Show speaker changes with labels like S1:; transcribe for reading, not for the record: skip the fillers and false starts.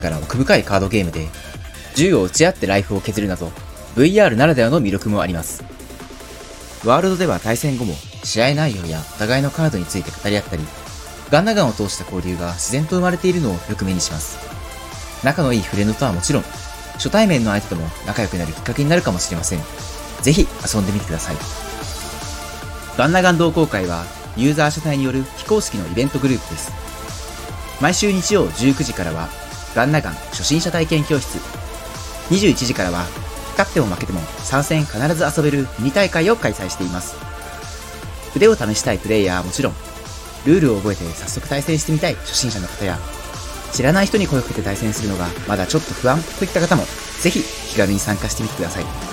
S1: から奥深いカードゲームで、銃を撃ち合ってライフを削るなど、VR ならではの魅力もあります。ワールドでは対戦後も試合内容やお互いのカードについて語り合ったり、ガンナガンを通した交流が自然と生まれているのをよく目にします。仲のいいフレンドとはもちろん、初対面の相手とも仲良くなるきっかけになるかもしれません。ぜひ遊んでみてください。ガンナガン同好会はユーザー主催による非公式のイベントグループです。毎週日曜19時からはガンナガン初心者体験教室、21時からは勝っても負けても参戦必ず遊べるミニ大会を開催しています。腕を試したいプレイヤーはもちろん、ルールを覚えて早速対戦してみたい初心者の方や、知らない人に声をかけて対戦するのがまだちょっと不安といった方も、ぜひ気軽に参加してみてください。